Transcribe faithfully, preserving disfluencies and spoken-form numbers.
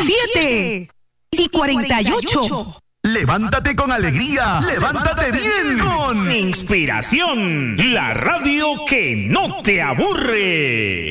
siete y cuarenta y ocho. Levántate con alegría, levántate bien con Inspiración, la radio que no te aburre.